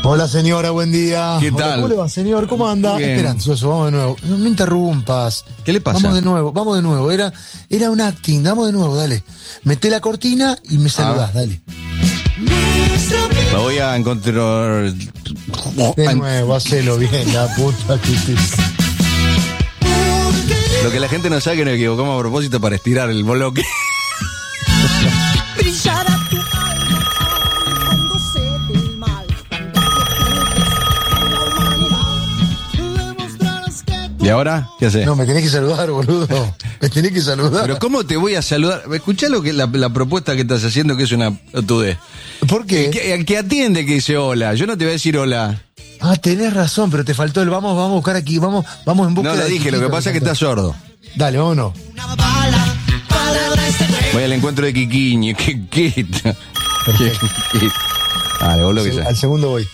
Hola señora, buen día. ¿Qué Hola, tal? ¿cómo le va, señor? ¿Cómo anda? Bien. Espera, ansioso, vamos de nuevo. No me interrumpas. ¿Qué le pasa? Vamos de nuevo. Era un acting, vamos de nuevo, dale. Meté la cortina y me saludás, dale. Me voy a encontrar. De nuevo, hacelo bien, la puta que te... Lo que la gente no sabe que nos equivocamos a propósito para estirar el bloque. Brillará tu alma cuando se del mal, cuando te la humanidad, demostrarás que ¿Y ahora? ¿Qué haces? No, me tenés que saludar, boludo. Me tenés que saludar. Pero ¿cómo te voy a saludar? Escuchá lo que la propuesta que estás haciendo, que es una tutez. ¿Por qué? Que atiende, que dice hola. Yo no te voy a decir hola. Ah, tenés razón, pero te faltó el vamos a buscar aquí, vamos en busca No lo dije, lo que pasa es que estás sordo. Dale, vámonos. una bala, palabras de fe. Voy al encuentro de Quiquiño. Quiquita. Dale, vos lo que Al segundo voy.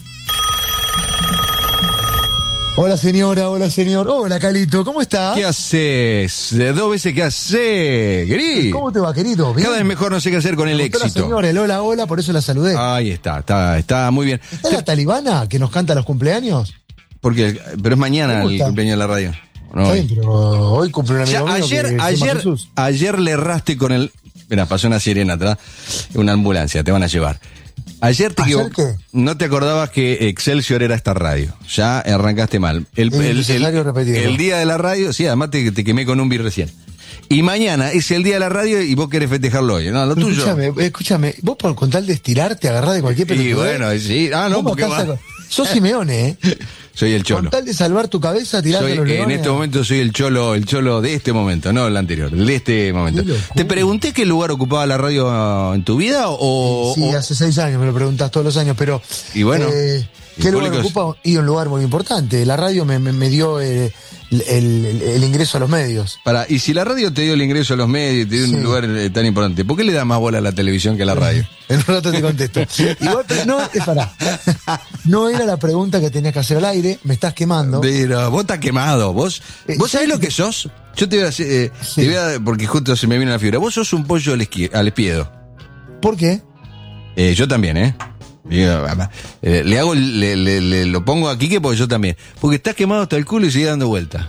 Hola señora, hola señor. Hola Calito, ¿cómo está? ¿Qué haces? De 2 veces, ¿qué haces? Gris. ¿Cómo te va, querido? ¿Bien? Cada vez mejor, no sé qué hacer con el Me gustó la éxito. señora, el hola, por eso la saludé. Ahí está muy bien. ¿Está la talibana que nos canta los cumpleaños? Porque, pero es mañana Me el gusta. cumpleaños de la radio. No, Está bien, pero hoy cumple un amigo mío que se llama Jesús. ayer le erraste con el... Mira, pasó una sirena atrás, una ambulancia, te van a llevar. Ayer te ¿Ayer equivocó. qué? No te acordabas que Excelsior era esta radio. Ya arrancaste mal. Es necesario repetirlo. el día de la radio, sí, además te quemé con un bir recién. Y mañana es el día de la radio y vos querés festejarlo hoy. No, lo Pero tuyo. escúchame, vos con tal de estirarte, agarrás de cualquier pelotudez. Y bueno, sí. Ah, no, Vos porque matás va. a- Sos Simeone, ¿eh? Soy el cholo. Con tal de salvar tu cabeza, tirarte Soy, los en leones. este momento soy el cholo de este momento, no el anterior, el de este momento. Qué locura. ¿Te pregunté qué lugar ocupaba la radio en tu vida o...? Sí, hace 6 años me lo preguntás todos los años, pero... Y bueno, ¿qué el lugar público es- ocupa? Y un lugar muy importante. La radio me dio el ingreso a los medios. y si la radio te dio el ingreso a los medios, te dio Sí. un lugar tan importante, ¿por qué le da más bola a la televisión que a la radio? En un rato te contesto. Igual, pero no, pará. No era la pregunta que tenías que hacer al aire, me estás quemando. Pero vos estás quemado, vos ¿sabes sabés lo que sos? Yo te voy a decir, Sí. te voy a- porque justo se me viene la fibra, vos sos un pollo al espiedo. ¿Por qué? Yo también, ¿eh? Le hago, lo pongo aquí que porque yo también. Porque estás quemado hasta el culo y sigue dando vuelta.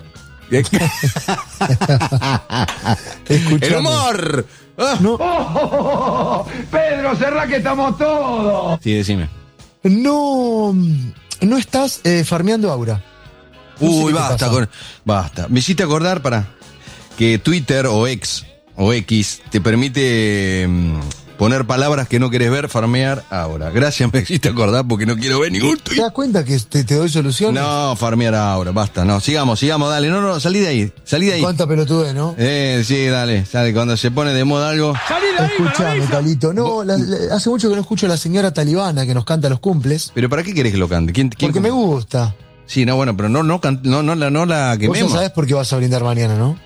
Escuchame. ¡El humor! Ah. No, Pedro, cerrá que estamos todos. Sí, decime. no estás farmeando aura. No sé Uy, qué te basta pasa. basta. Me hiciste acordar que Twitter o X te permite poner palabras que no querés ver, farmear ahora. Gracias, me hiciste acordar porque no quiero ver ningún ¿Te tweet. das cuenta que te doy soluciones? No, farmear ahora, basta. No, sigamos, dale. No, salí de ahí. Cuánta pelotudez, ¿no? Sí, dale. Cuando se pone de moda algo. Escuchame, Calito. No, hace mucho que no escucho a la señora talibana que nos canta los cumples. ¿Pero para qué querés que lo cante? ¿Quién Porque me gusta. Sí, no, bueno, pero no la Vos ya quememos. sabés por qué vas a brindar mañana, ¿no?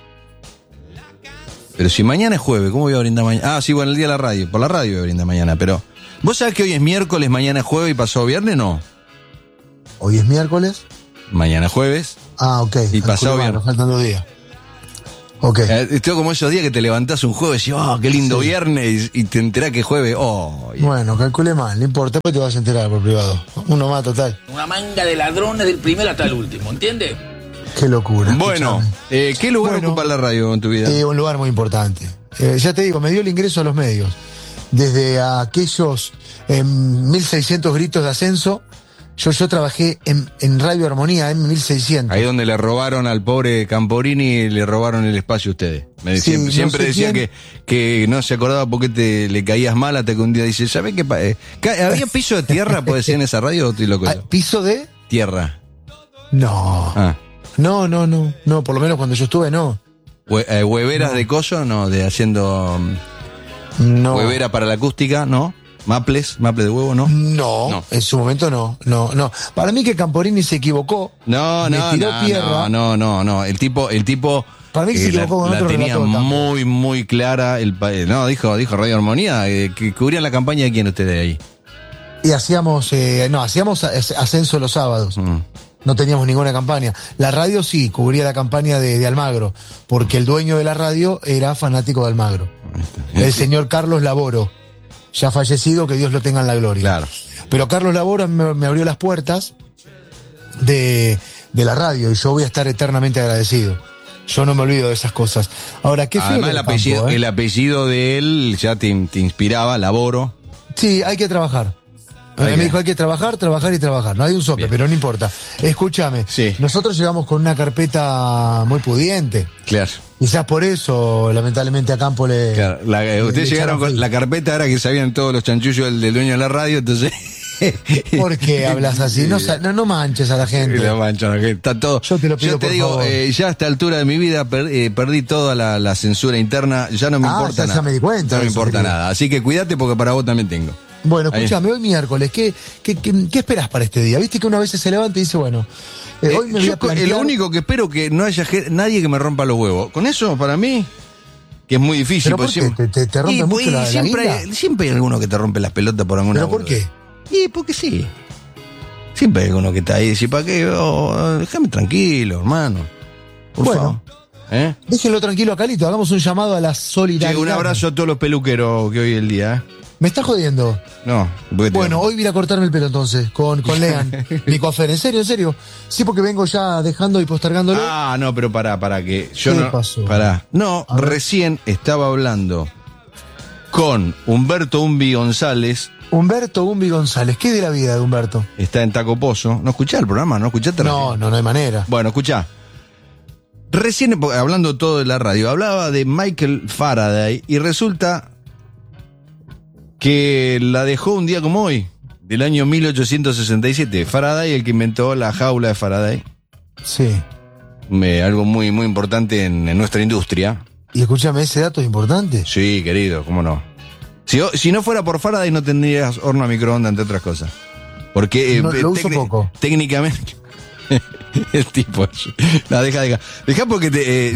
Pero si mañana es jueves, ¿cómo voy a brindar mañana? Ah, sí, bueno, el día de la radio. Por la radio voy a brindar mañana, pero... ¿Vos sabés que hoy es miércoles, mañana es jueves y pasó viernes? No. Hoy es miércoles. Mañana es jueves. Ah, ok. Y pasado Calculo mal, bien. nos faltan 2 días. Ok. Estoy como esos días que te levantás un jueves y qué lindo Sí. viernes y te enterás que es jueves. Bueno, calculé mal, no importa, después te vas a enterar por privado. Uno más total. Una manga de ladrones del primero hasta el último, ¿entiendes? Qué locura. Bueno, escuchame. ¿qué lugar Bueno, ocupa la radio en tu vida? Un lugar muy importante. Ya te digo, me dio el ingreso a los medios. Desde aquellos 1600 gritos de ascenso, yo trabajé en Radio Armonía, en 1600. Ahí donde le robaron al pobre Camporini, le robaron el espacio a ustedes. Sí, no siempre sé decía quién. que no se acordaba por qué le caías mal hasta que un día dice, ¿sabés qué? ¿Había piso de tierra, puede ser, en esa radio o estoy loco? Ah, ¿Piso de? Tierra. No. Ah. No, por lo menos cuando yo estuve, no. Hueveras de coso, no, de haciendo No. huevera para la acústica, ¿no? Maples de huevo, ¿no? No, en su momento no. Para mí que Camporini se equivocó. No, me tiró tierra. no. El tipo Para mí que se equivocó con la otro tenía relator también. muy clara. Dijo Radio Armonía, que cubrían la campaña de quién ustedes ahí. Y hacíamos ascenso los sábados. No teníamos ninguna campaña. La radio sí, cubría la campaña de Almagro, porque el dueño de la radio era fanático de Almagro. El señor Carlos Laboro, ya fallecido, que Dios lo tenga en la gloria. Claro. Pero Carlos Labora me abrió las puertas de la radio y yo voy a estar eternamente agradecido. Yo no me olvido de esas cosas. Ahora, qué feo. Además, campo, el apellido de él ya te inspiraba, Laboro. Sí, hay que trabajar. Me dijo, hay que trabajar y trabajar. No hay un sope, Bien. pero no importa. Escúchame, Sí. nosotros llegamos con una carpeta muy pudiente. Claro. Quizás por eso, lamentablemente, a Campo le... Claro, ustedes le llegaron echaron con frío. la carpeta, ahora que sabían todos los chanchullos del dueño de la radio, entonces... ¿Por qué hablas así? No manches a la gente. La mancha, la gente, está todo. Yo te lo pido, por digo, favor. ya a esta altura de mi vida perdí toda la censura interna, ya no me importa ya nada. me di cuenta No de me eso, importa querido. nada. Así que cuídate porque para vos también tengo. Bueno, Ahí. escúchame, hoy miércoles, ¿qué esperás para este día? Viste que una vez se levanta y dice, bueno, hoy me voy Yo a plantear... lo único que espero que no haya nadie que me rompa los huevos. Con eso, para mí, que es muy difícil. ¿Pero por porque qué? ¿Te rompe mucho la siempre, guinda? siempre hay alguno que te rompe las pelotas por alguna ¿Pero por boludez. qué? Y porque sí. Siempre hay alguno que está ahí y dice, ¿para qué? Déjame tranquilo, hermano. Por Bueno. favor. Déjenlo tranquilo a Calito, hagamos un llamado a la solidaridad. Che, un abrazo a todos los peluqueros que hoy es el día. ¿Me estás jodiendo? No, porque Bueno, hoy voy a ir a cortarme el pelo entonces, con Lean, mi coafer. ¿En serio? Sí, porque vengo ya dejando y postergándolo. Ah, no, pero pará, que yo ¿Qué no. pasó? Pará. No, A ver. recién estaba hablando con Humberto Umbi González. Humberto Umbi González, ¿qué de la vida de Humberto? Está en Taco Pozo. ¿No escuchás el programa? ¿No escuchaste? No hay manera. Bueno, escuchá. Recién, hablando todo de la radio, hablaba de Michael Faraday y resulta que la dejó un día como hoy, del año 1867. Faraday, el que inventó la jaula de Faraday. Sí. Algo muy, muy importante en nuestra industria. Y escúchame, ese dato es importante. Sí, querido, cómo no. Si no fuera por Faraday no tendrías horno a microondas, entre otras cosas. Porque No, lo uso poco. técnicamente... el tipo... No, deja. Deja porque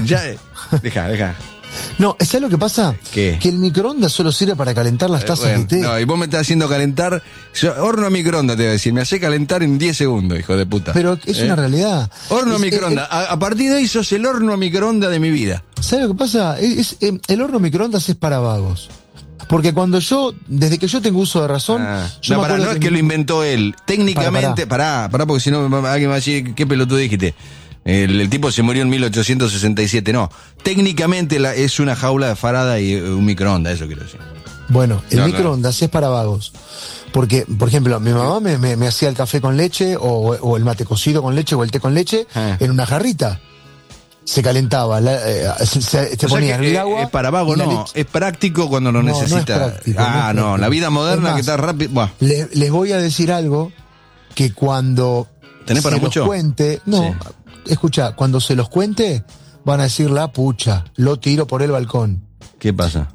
Deja. No, ¿sabes lo que pasa? ¿Qué? Que el microondas solo sirve para calentar las tazas Bueno, de té. no, y vos me estás haciendo calentar... horno a microondas, te voy a decir. Me hace calentar en 10 segundos, hijo de puta. Pero es una realidad. Horno a Es- microondas. A partir de ahí sos el horno a microondas de mi vida. ¿Sabes lo que pasa? El horno microondas es para vagos. Porque desde que yo tengo uso de razón, yo No, me acuerdo no es que lo inventó él. Técnicamente, pará, porque si no alguien va a decir, ¿qué pelotudo dijiste? El tipo se murió en 1867. No, técnicamente es una jaula de Faraday y un microondas, eso quiero decir. Bueno, el No, microondas es para vagos. Porque, por ejemplo, mi mamá me hacía el café con leche o el mate cocido con leche o el té con leche en una jarrita. Se calentaba, se O ponía sea en que, el agua. es para vago, y la no. leche. Es práctico cuando lo No, no es necesita. práctico, no es práctico. La vida moderna Es más, que está rápido. Buah, Les voy a decir algo que cuando ¿Tenés para se los mucho? cuente, no, escucha, cuando se los cuente, van a decir la pucha, lo tiro por el balcón. ¿qué pasa?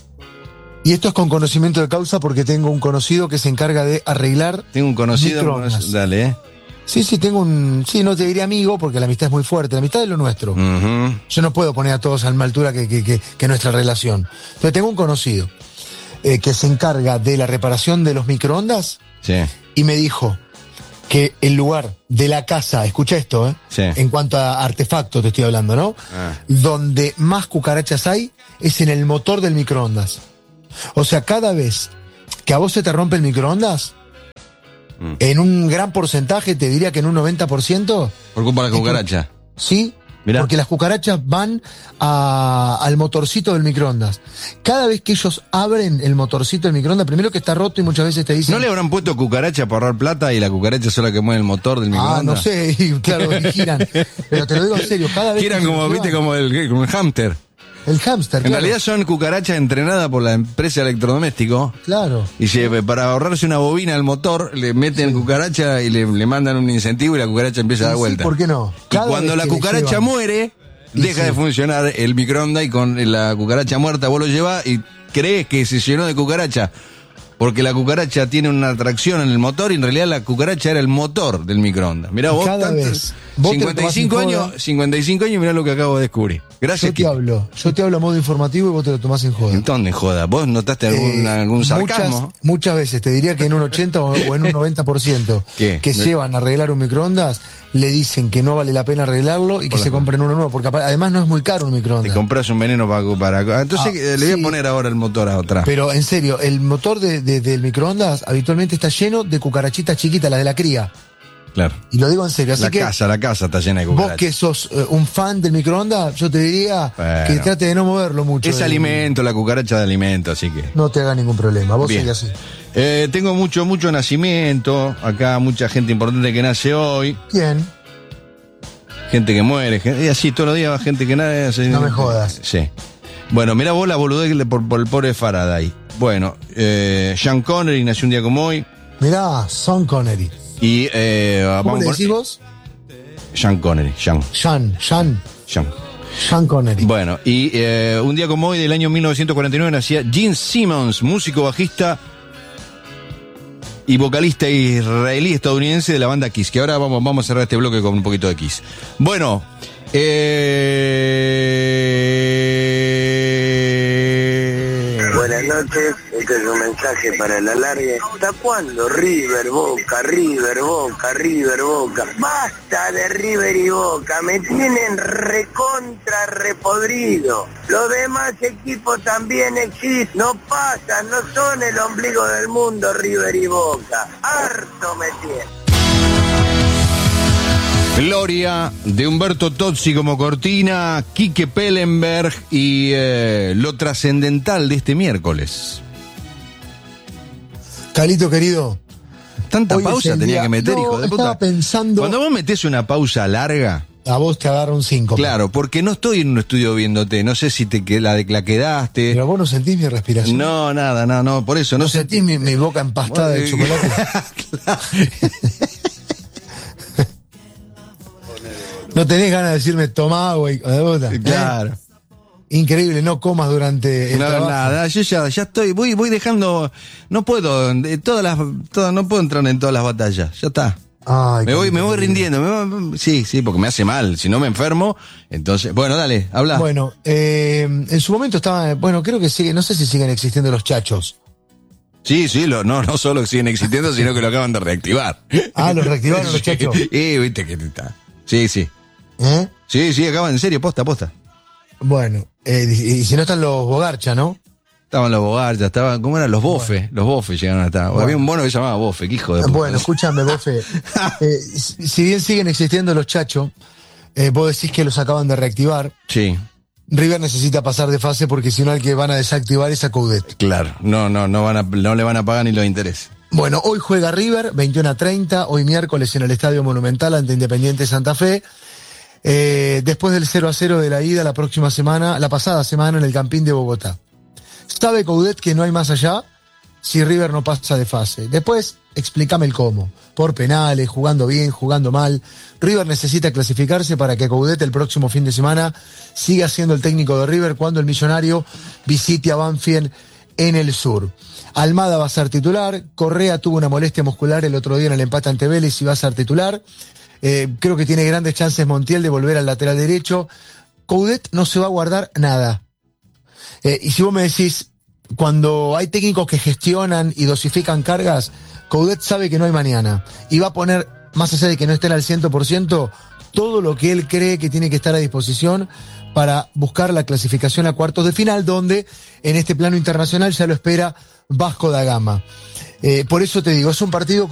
Y esto es con conocimiento de causa porque tengo un conocido que se encarga de arreglar. Tengo un conocido. microondas. Dale, Sí, no te diré amigo porque la amistad es muy fuerte, la amistad es lo nuestro. Ujú. Yo no puedo poner a todos a la misma altura que nuestra relación. Entonces tengo un conocido que se encarga de la reparación de los microondas Sí. y me dijo que el lugar de la casa, escucha esto, Sí. en cuanto a artefactos te estoy hablando, ¿no? Donde más cucarachas hay es en el motor del microondas. O sea, cada vez que a vos se te rompe el microondas, en un gran porcentaje, te diría que en un 90%, Por culpa de la cucaracha. ¿sí? Mirá. Porque las cucarachas van al motorcito del microondas. Cada vez que ellos abren el motorcito del microondas, primero que está roto y muchas veces te dicen... ¿No le habrán puesto cucaracha para ahorrar plata y la cucaracha es la que mueve el motor del microondas? Ah, no sé, y claro, giran. Pero te lo digo en serio, cada vez... Giran que como, se viste, llevan- como el hámster. El hámster, En claro. realidad son cucarachas entrenadas por la empresa electrodoméstico. Claro. Y para ahorrarse una bobina al motor, le meten cucaracha y le mandan un incentivo y la cucaracha empieza a dar Sí, vuelta. ¿por qué no? Y Cada cuando vez la que le cucaracha llevan- muere, Y deja sí. de funcionar el microondas y con la cucaracha muerta vos lo llevás y crees que se llenó de cucaracha. Porque la cucaracha tiene una atracción en el motor y en realidad la cucaracha era el motor del microondas. Mirá vos, Cada vez Vos te lo tomás en 55 joda. años, 55 años, mirá lo que acabo de descubrir. Gracias, Yo te hablo a modo informativo y vos te lo tomás en joda. ¿Dónde joda? ¿Vos notaste algún sarcasmo? Muchas veces, te diría que en un 80 o en un 90% ¿Qué? que llevan a arreglar un microondas, le dicen que no vale la pena arreglarlo y que se compren uno nuevo, porque además no es muy caro un Te microondas. compras un veneno para... Entonces le voy sí. a poner ahora el motor atrás. Pero en serio, el motor del microondas habitualmente está lleno de cucarachitas chiquitas, las de la cría. Claro. Y lo digo en serio, así La que casa está llena de vos cucarachas. que sos un fan del microondas, yo te diría Bueno. que trate de no moverlo mucho. Es alimento, la cucaracha de alimento, así que... No te haga ningún problema, vos Bien. sigue así. Tengo mucho nacimiento. Acá mucha gente importante que nace hoy. Bien. Gente que muere. Y así todos los días va gente que nace. No me jodas. Sí. Bueno, mira vos la boludez por el pobre Faraday. Bueno, Sean Connery nació un día como hoy. Mirá, Sean Connery. Y ¿Cómo vamos le con decís vos? Sean Connery. Sean. Sean Connery. Bueno, y un día como hoy del año 1949 nacía Gene Simmons, músico, bajista y vocalista israelí-estadounidense de la banda Kiss, que ahora vamos a cerrar este bloque con un poquito de Kiss. Bueno, Buenas noches, este es un mensaje para el alargue. ¿Hasta cuándo River, Boca, River, Boca, River, Boca? Basta de River y Boca, me tienen recontra repodrido. Los demás equipos también existen, no pasan, no son el ombligo del mundo River y Boca. Harto me tienen. Gloria de Humberto Tozzi como cortina, Quique Pellenberg y lo trascendental de este miércoles. Calito querido, Tanta Hoy es pausa el tenía día. que meter, No, hijo de estaba puta. pensando- Cuando vos metés una pausa larga, a vos te agarra un 5. claro, porque no estoy en un estudio viéndote, no sé si la quedaste. Pero vos no sentís mi respiración. No, nada, no, por eso, no ¿No sé. sentís mi boca empastada de chocolate? ¿No tenés ganas de decirme toma agua? Claro. Increíble, no comas durante el No, trabajo. nada, yo ya estoy, voy dejando, no puedo, no puedo entrar en todas las batallas, ya está. Ay, Me voy querido. rindiendo, sí, porque me hace mal, si no me enfermo, entonces, bueno, dale, habla. Bueno, en su momento estaba, bueno, creo que sigue, no sé si siguen existiendo los chachos. Sí, no solo siguen existiendo, sino que lo acaban de reactivar. Ah, ¿lo reactivaron los chachos? Viste que está. Sí, ¿Eh? sí, acaban, en serio, posta. Bueno, y si no están los Bogarcha, ¿no? Estaban los Bogarcha, ¿cómo eran? Los Bofe, los Bofe llegaron a estar. Bueno. Había un bono que se llamaba Bofe, qué hijo de puta. Bueno, escúchame, Bofe. Si bien siguen existiendo los chachos, vos decís que los acaban de reactivar. Sí, River necesita pasar de fase porque si no el que van a desactivar es a Coudet. claro, no le van a pagar ni los intereses. Bueno, hoy juega River, 21:30, hoy miércoles en el Estadio Monumental ante Independiente Santa Fe. Después del 0-0 de la ida la pasada semana en el Campín de Bogotá. ¿Sabe Coudet que no hay más allá si River no pasa de fase? Después, explícame el cómo. Por penales, jugando bien, jugando mal. River necesita clasificarse para que Coudet el próximo fin de semana siga siendo el técnico de River cuando el millonario visite a Banfield en el sur. Almada va a ser titular, Correa tuvo una molestia muscular el otro día en el empate ante Vélez y va a ser titular. Creo que tiene grandes chances Montiel de volver al lateral derecho. Coudet no se va a guardar nada. Y si vos me decís, cuando hay técnicos que gestionan y dosifican cargas, Coudet sabe que no hay mañana. Y va a poner, más allá de que no estén al 100%, todo lo que él cree que tiene que estar a disposición para buscar la clasificación a cuartos de final, donde en este plano internacional ya lo espera Vasco da Gama. Por eso te digo, es un partido